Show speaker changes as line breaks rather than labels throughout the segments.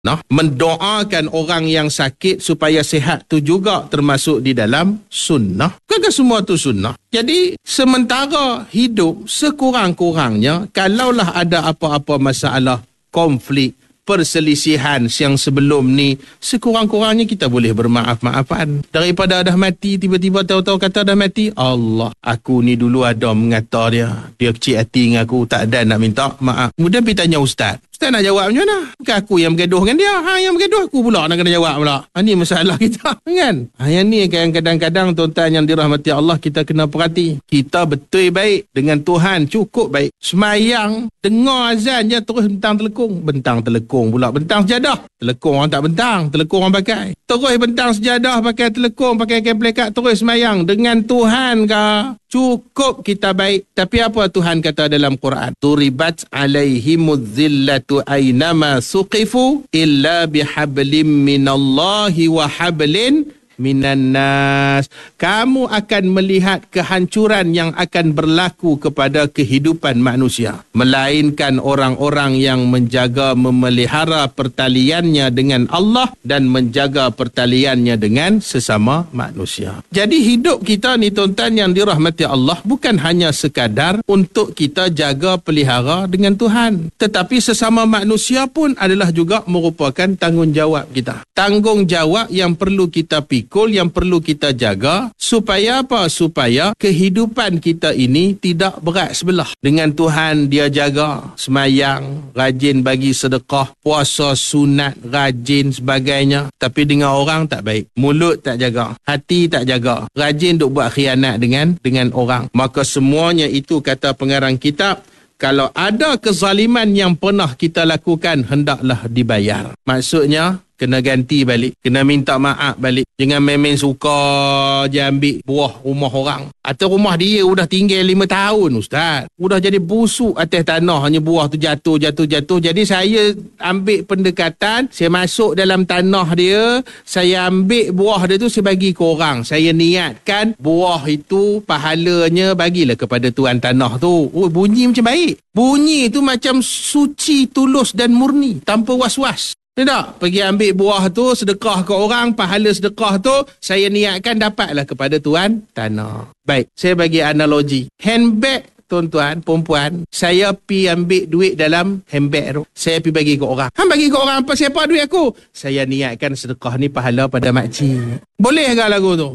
sunnah. Mendoakan orang yang sakit supaya sihat tu juga termasuk di dalam sunnah. Bukankah semua tu sunnah? Jadi sementara hidup, sekurang-kurangnya kalaulah ada apa-apa masalah, konflik, perselisihan yang sebelum ni, sekurang-kurangnya kita boleh bermaaf-maafan. Daripada dah mati, tiba-tiba tahu-tahu kata dah mati, Allah, aku ni dulu ada mengata dia kecil hati dengan aku, tak ada nak minta maaf. Kemudian pergi tanya ustaz nak jawab macam mana? Bukan aku yang bergaduh dengan dia, yang bergaduh aku pula nak kena jawab pula. Ini masalah kita, kan? Yang ni kadang-kadang tuan-tuan yang dirahmati Allah, kita kena perhati. Kita betul baik dengan Tuhan, cukup baik. Semayang, dengar azan je terus bentang telekung pula, bentang sejadah. Telekung orang tak bentang, telekung orang pakai. Terus bentang sejadah, pakai telekung, pakai kain pelekat, terus semayang. Dengan Tuhan kah? Cukup kita baik. Tapi apa Tuhan kata dalam Quran? Turibat alaihimuz zillatu aynama suqifu illa bihablim minallahi wa hablin minan nas. Kamu akan melihat kehancuran yang akan berlaku kepada kehidupan manusia, melainkan orang-orang yang menjaga, memelihara pertaliannya dengan Allah dan menjaga pertaliannya dengan sesama manusia. Jadi hidup kita ni tuan-tuan yang dirahmati Allah bukan hanya sekadar untuk kita jaga pelihara dengan Tuhan, tetapi sesama manusia pun adalah juga merupakan tanggungjawab kita. Tanggungjawab yang perlu kita pikul, yang perlu kita jaga. Supaya apa? Supaya kehidupan kita ini tidak berat sebelah. Dengan Tuhan dia jaga, semayang, rajin bagi sedekah, puasa sunat, rajin sebagainya. Tapi dengan orang tak baik. Mulut tak jaga, hati tak jaga, rajin duk buat khianat dengan orang. Maka semuanya itu, kata pengarang kitab, kalau ada kezaliman yang pernah kita lakukan, hendaklah dibayar. Maksudnya kena ganti balik, kena minta maaf balik. Jangan main-main suka je ambil buah rumah orang. Atau rumah dia udah tinggal 5 tahun ustaz, udah jadi busuk atas tanah, hanya buah tu jatuh. Jadi saya ambil pendekatan, saya masuk dalam tanah dia, saya ambil buah dia tu, saya bagi ke orang. Saya niatkan buah itu pahalanya bagilah kepada tuan tanah tu. Oh, bunyi macam baik. Bunyi tu macam suci, tulus dan murni, tanpa was-was. Tak, pergi ambil buah tu, sedekah ke orang, pahala sedekah tu saya niatkan dapatlah kepada tuan tanah. Baik, saya bagi analogi. Handbag tuan-tuan, perempuan, saya pi ambil duit dalam handbag tu, saya pi bagi ke orang. Bagi ke orang apa? Siapa duit aku? Saya niatkan sedekah ni pahala pada makcik. Boleh ke lagu tu?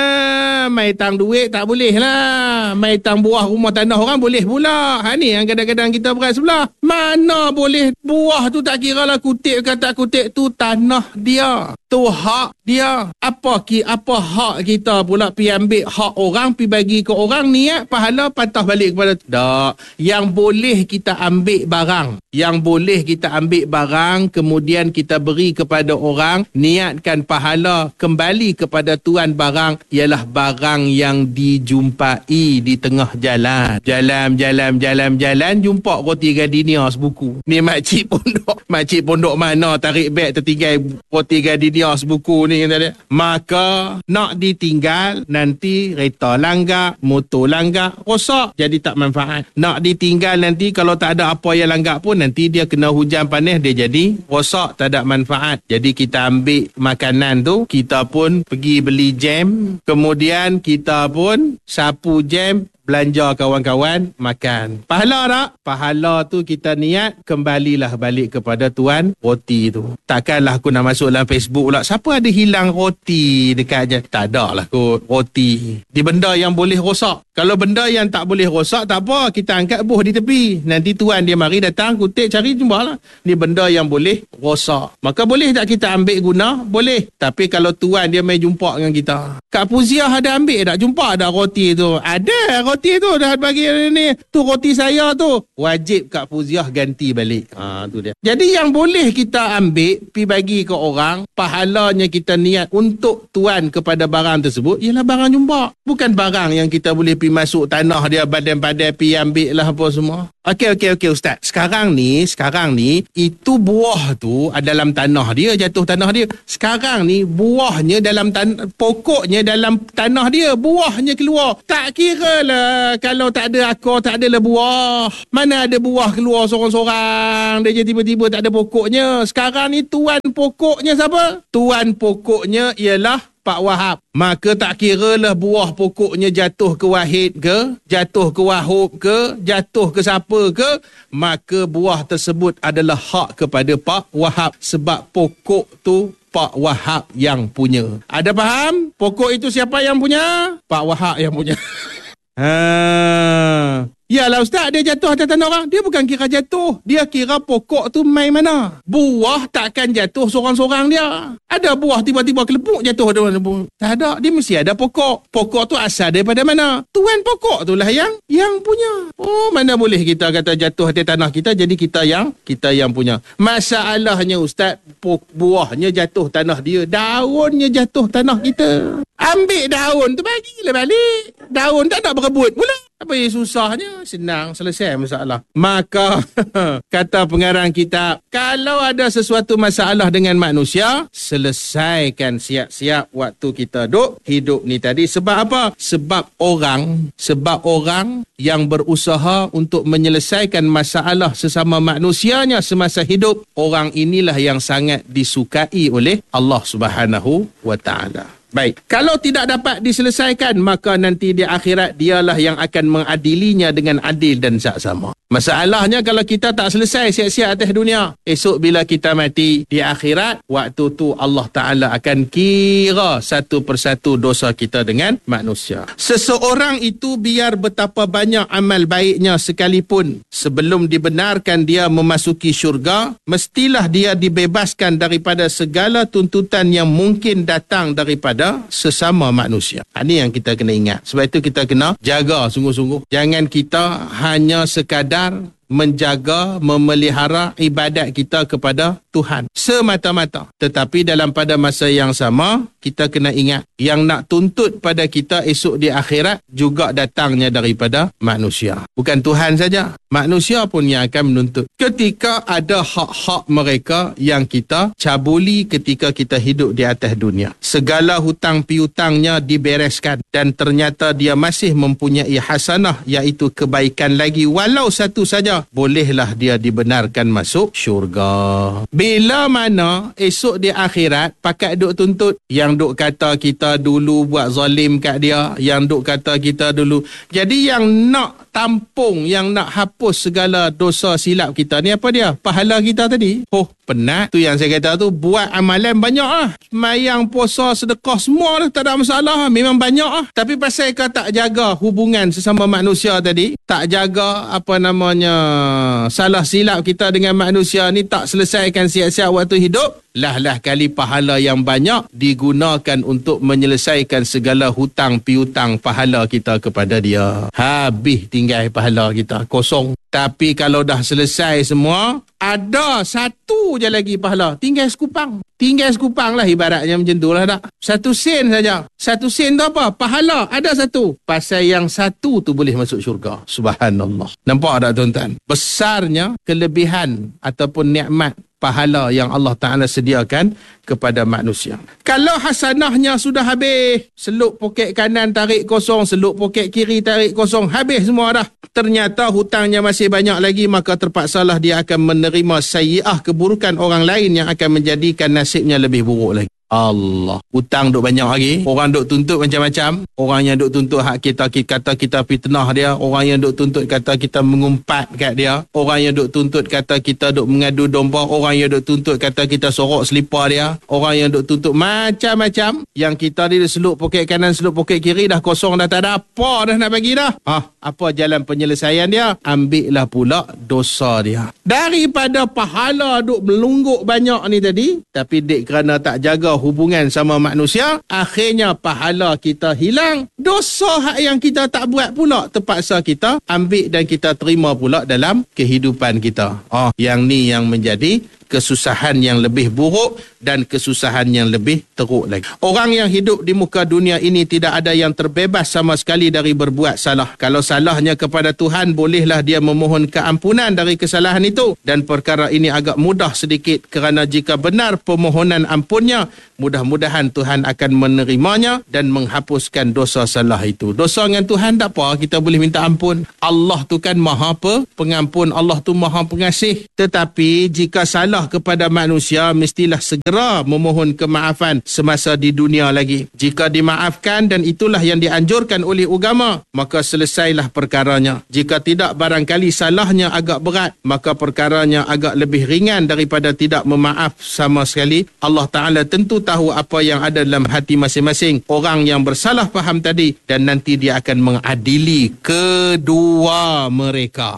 Mai tang duit tak boleh lah. Mai tang buah rumah tanah orang boleh pula. Ni yang kadang-kadang kita berat sebelah. Mana boleh? Buah tu tak kira lah kutip ke tak kutip, tu tanah dia, tu hak dia. Apa hak kita pula pi ambil hak orang, pi bagi ke orang, niat pahala patah balik kepada tu. Tak. Yang boleh kita ambil barang, kemudian kita beri kepada orang, niatkan pahala kembali kepada tuan barang, ialah barang yang dijumpai di tengah jalan. Jalan, jumpa roti gardenia sebuku. Ni makcik pondok mana tarik beg tertinggal roti gardenia sebuku ni, kata dia. Maka nak ditinggal, nanti kereta langgar, motor langgar, rosak, jadi tak manfaat. Nak ditinggal nanti kalau tak ada apa yang langgar pun, nanti dia kena hujan panas, dia jadi rosak, tak ada manfaat. Jadi kita ambil makanan tu, kita pun pergi beli jam, kemudian kita pun sapu jam, belanja kawan-kawan, makan. Pahala tak? Pahala tu kita niat kembalilah balik kepada tuan roti tu. Takkanlah aku nak masuk dalam Facebook pula, siapa ada hilang roti dekat je? Tak ada lah kot roti. Di benda yang boleh rosak. Kalau benda yang tak boleh rosak, tak apa, kita angkat buh di tepi. Nanti tuan dia mari datang, kutip, cari, jumpa lah. Ni benda yang boleh rosak. Maka boleh tak kita ambil guna? Boleh. Tapi kalau tuan dia mai jumpa dengan kita, Kak Puziah ada ambil tak? Jumpa ada roti tu? Ada roti tu, dah bagi ni. Tu roti saya tu. Wajib Kak Puziah ganti balik. Tu dia. Jadi yang boleh kita ambil, pi bagi ke orang, pahalanya kita niat untuk tuan kepada barang tersebut, ialah barang jumpa. Bukan barang yang kita boleh pi masuk tanah dia, badan-badan pi ambil lah apa semua. Okey Ustaz. Sekarang ni itu buah tu dalam tanah dia, jatuh tanah dia. Sekarang ni buahnya dalam pokoknya dalam tanah dia, buahnya keluar. Tak kira lah kalau tak ada akar, tak adalah buah. Mana ada buah keluar sorang-sorang, dia je tiba-tiba tak ada pokoknya. Sekarang ni tuan pokoknya siapa? Tuan pokoknya ialah Pak Wahab. Maka tak kira lah buah pokoknya jatuh ke Wahid ke, jatuh ke Wahub ke, jatuh ke siapa ke, maka buah tersebut adalah hak kepada Pak Wahab. Sebab pokok tu Pak Wahab yang punya. Ada faham? Pokok itu siapa yang punya? Pak Wahab yang punya. Yalah Ustaz, dia jatuh atas tanah orang. Dia bukan kira jatuh. Dia kira pokok tu main mana. Buah takkan jatuh sorang-sorang dia. Ada buah tiba-tiba kelepuk jatuh. Tak ada. Dia mesti ada pokok. Pokok tu asal daripada mana? Tuan pokok tu lah yang punya. Oh, mana boleh kita kata jatuh atas tanah kita, jadi kita yang punya. Masalahnya Ustaz, buahnya jatuh tanah dia. Daunnya jatuh tanah kita. Ambil daun tu, bagilah balik. Daun tak nak berebut pula. Apa yang susahnya? Senang, selesai masalah. Maka, kata pengarang kitab, kalau ada sesuatu masalah dengan manusia, selesaikan siap-siap waktu kita hidup ni tadi. Sebab apa? Sebab orang yang berusaha untuk menyelesaikan masalah sesama manusianya semasa hidup, orang inilah yang sangat disukai oleh Allah Subhanahu wa Ta'ala. Baik, kalau tidak dapat diselesaikan, maka nanti di akhirat dialah yang akan mengadilinya dengan adil dan saksama. Masalahnya kalau kita tak selesai siap-siap atas dunia, esok bila kita mati di akhirat, waktu tu Allah Ta'ala akan kira satu persatu dosa kita dengan manusia. Seseorang itu biar betapa banyak amal baiknya sekalipun, sebelum dibenarkan dia memasuki syurga, mestilah dia dibebaskan daripada segala tuntutan yang mungkin datang daripada sesama manusia. Ini yang kita kena ingat. Sebab itu kita kena jaga sungguh-sungguh. Jangan kita hanya sekadar menjaga, memelihara ibadat kita kepada Tuhan semata-mata. Tetapi pada masa yang sama, kita kena ingat yang nak tuntut pada kita esok di akhirat juga datangnya daripada manusia. Bukan Tuhan saja, manusia pun yang akan menuntut. Ketika ada hak-hak mereka yang kita cabuli ketika kita hidup di atas dunia. Segala hutang piutangnya dibereskan dan ternyata dia masih mempunyai hasanah, iaitu kebaikan lagi walau satu saja, bolehlah dia dibenarkan masuk syurga. Bila mana esok di akhirat pakat duk tuntut, yang duk kata kita dulu buat zalim kat dia, yang duk kata kita dulu. Jadi yang nak tampung, yang nak hapus segala dosa silap kita ni apa dia? Pahala kita tadi. Oh, penat. Tu yang saya kata tu, buat amalan banyak lah. Semayang, puasa, sedekah, semua lah, tak ada masalah. Memang banyak lah. Tapi pasal kau tak jaga hubungan sesama manusia tadi, tak jaga salah silap kita dengan manusia ni, tak selesaikan siap-siap waktu hidup, lah kali pahala yang banyak digunakan untuk menyelesaikan segala hutang piutang pahala kita kepada dia. Habis tinggal pahala kita kosong. Tapi kalau dah selesai semua, ada satu je lagi pahala. Tinggal sekupang lah, ibaratnya macam tu lah tak. 1 sen saja. 1 sen tu apa? Pahala. Ada satu. Pasal yang satu tu boleh masuk syurga. Subhanallah. Nampak tak tuan-tuan? Besarnya kelebihan ataupun nikmat pahala yang Allah Ta'ala sediakan kepada manusia. Kalau hasanahnya sudah habis, seluk poket kanan tarik kosong, seluk poket kiri tarik kosong, habis semua dah. Ternyata hutangnya masih banyak lagi, maka terpaksalah dia akan menerima sayyi'ah, keburukan orang lain yang akan menjadikan nasibnya lebih buruk lagi. Allah. Hutang duk banyak lagi. Orang duk tuntut macam-macam. Orang yang duk tuntut hak kita, kata kita fitnah dia. Orang yang duk tuntut kata kita mengumpat kat dia. Orang yang duk tuntut kata kita duk mengadu domba. Orang yang duk tuntut kata kita sorok selipar dia. Orang yang duk tuntut macam-macam. Yang kita ni seluk poket kanan, seluk poket kiri, dah kosong, dah tak ada apa dah nak bagi dah. Apa jalan penyelesaian dia? Ambillah pula dosa dia. Daripada pahala duk melungguk banyak ni tadi, tapi dek kerana tak jaga hubungan sama manusia, akhirnya pahala kita hilang. Dosa hak yang kita tak buat pula terpaksa kita ambil dan kita terima pula dalam kehidupan kita. Yang ni yang menjadi kesusahan yang lebih buruk dan kesusahan yang lebih teruk lagi. Orang yang hidup di muka dunia ini tidak ada yang terbebas sama sekali dari berbuat salah. Kalau salahnya kepada Tuhan, bolehlah dia memohon keampunan dari kesalahan itu, dan perkara ini agak mudah sedikit kerana jika benar permohonan ampunnya, mudah-mudahan Tuhan akan menerimanya dan menghapuskan dosa salah itu. Dosa dengan Tuhan tak apa, kita boleh minta ampun. Allah tu kan maha pengampun, Allah tu maha pengasih. Tetapi jika salah kepada manusia, mestilah segera memohon kemaafan semasa di dunia lagi. Jika dimaafkan, dan itulah yang dianjurkan oleh agama, maka selesailah perkaranya. Jika tidak, barangkali salahnya agak berat, maka perkaranya agak lebih ringan daripada tidak memaaf sama sekali. Allah Ta'ala tentu tahu apa yang ada dalam hati masing-masing orang yang bersalah faham tadi, dan nanti dia akan mengadili kedua mereka.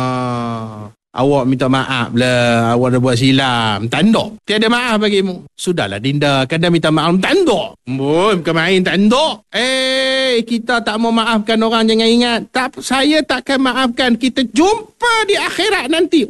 Awak minta maaf lah, awak dah buat silam. Tanda. Tiada maaf bagimu. Sudahlah Dinda, kadang minta maaf. Tanda. Bukan main tanda. Kita tak mau maafkan orang, jangan ingat. Saya takkan maafkan. Kita jumpa di akhirat nanti.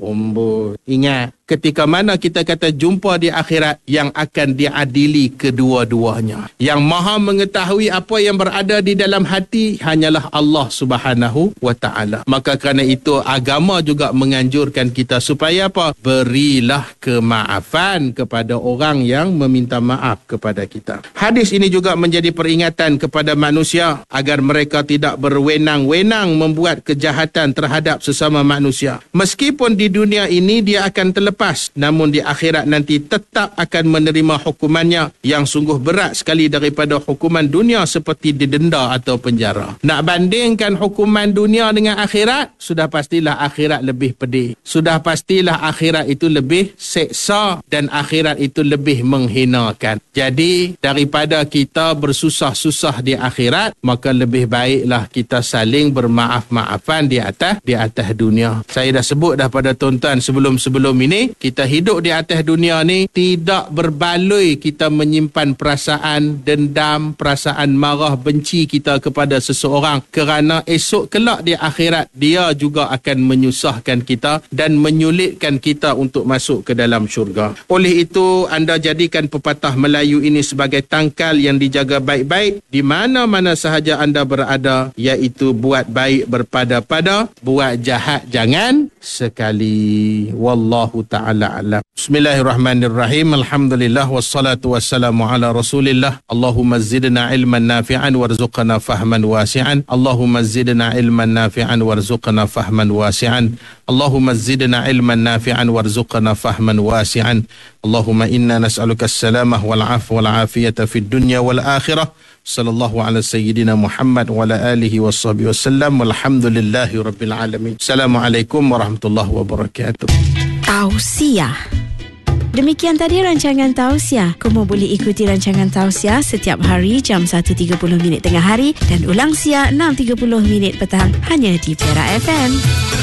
Ingat. Ketika mana kita kata jumpa di akhirat, yang akan diadili kedua-duanya. Yang maha mengetahui apa yang berada di dalam hati hanyalah Allah Subhanahu wa ta'ala. Maka kerana itu agama juga menganjurkan kita supaya apa? Berilah kemaafan kepada orang yang meminta maaf kepada kita. Hadis ini juga menjadi peringatan kepada manusia agar mereka tidak berwenang-wenang membuat kejahatan terhadap sesama manusia. Meskipun di dunia ini dia akan terlepas, namun di akhirat nanti tetap akan menerima hukumannya yang sungguh berat sekali daripada hukuman dunia seperti didenda atau penjara. Nak bandingkan hukuman dunia dengan akhirat, sudah pastilah akhirat lebih pedih. Sudah pastilah akhirat itu lebih seksa dan akhirat itu lebih menghinakan. Jadi daripada kita bersusah-susah di akhirat, maka lebih baiklah kita saling bermaaf-maafan di atas dunia. Saya dah sebut dah pada tuan-tuan sebelum ini, kita hidup di atas dunia ni tidak berbaloi kita menyimpan perasaan dendam, perasaan marah, benci kita kepada seseorang, kerana esok kelak di akhirat dia juga akan menyusahkan kita dan menyulitkan kita untuk masuk ke dalam syurga. Oleh itu anda jadikan pepatah Melayu ini sebagai tangkal yang dijaga baik-baik di mana-mana sahaja anda berada, iaitu buat baik berpada-pada, buat jahat jangan sekali. Wallahu ta'ala a'lam. Bismillahirrahmanirrahim. Alhamdulillah wassalatu wassalamu ala Rasulillah. Allahumma zidna ilman nafi'an warzuqna fahman wasi'an. Allahumma zidna ilman nafi'an warzuqna fahman wasi'an. Allahumma zidna ilman nafi'an warzuqna fahman wasi'an. Allahumma inna nas'aluka as-salamah wal 'afwa wal 'afiyata fid dunya wal akhirah. Sallallahu ala sayyidina Muhammad wa ala alihi wa sahbihi wasallam. Walhamdulillahi rabbil alamin. Assalamualaikum warahmatullahi wabarakatuh.
Tausiah. Demikian tadi rancangan Tausiah. Kamu boleh ikuti rancangan Tausiah setiap hari jam 1.30 tengah hari dan ulang siang 6.30 petang hanya di Perak FM.